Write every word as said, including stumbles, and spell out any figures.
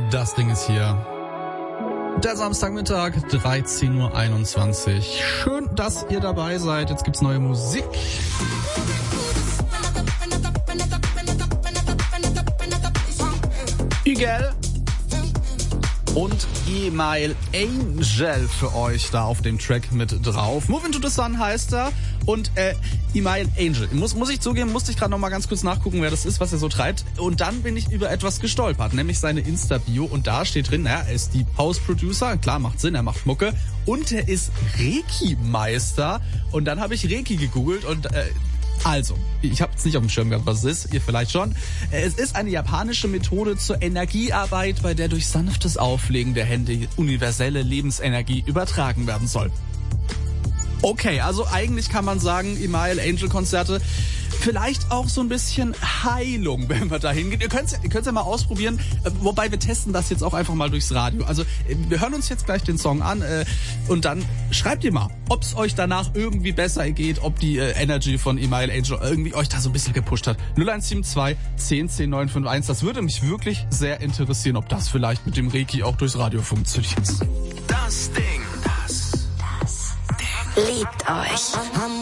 Das Ding ist hier. Der Samstagmittag, dreizehn Uhr einundzwanzig. Schön, dass ihr dabei seid. Jetzt gibt's neue Musik. Igel und Email Angel für euch da auf dem Track mit drauf. Move Into the Sun heißt er. Und äh, Email Angel. Muss, muss ich zugeben, musste ich gerade noch mal ganz kurz nachgucken, wer das ist, was er so treibt. Und dann bin ich über etwas gestolpert, nämlich seine Insta-Bio. Und da steht drin, naja, er ist Deep House Producer. Klar, macht Sinn, er macht Mucke. Und er ist Reiki-Meister. Und dann habe ich Reiki gegoogelt und... Äh, Also, ich habe jetzt nicht auf dem Schirm gehabt, was es ist, ihr vielleicht schon. Es ist eine japanische Methode zur Energiearbeit, bei der durch sanftes Auflegen der Hände universelle Lebensenergie übertragen werden soll. Okay, also eigentlich kann man sagen, Email Angel Konzerte, vielleicht auch so ein bisschen Heilung, wenn wir da hingehen. Ihr könnt's, ihr könnt's ja mal ausprobieren, wobei wir testen das jetzt auch einfach mal durchs Radio. Also wir hören uns jetzt gleich den Song an äh, und dann schreibt ihr mal, ob es euch danach irgendwie besser geht, ob die äh, Energy von Email Angel irgendwie euch da so ein bisschen gepusht hat. null eins sieben zwei, zehn, zehn, neun fünf eins, das würde mich wirklich sehr interessieren, ob das vielleicht mit dem Reiki auch durchs Radio funktioniert. Das Ding, das, das Ding liebt euch.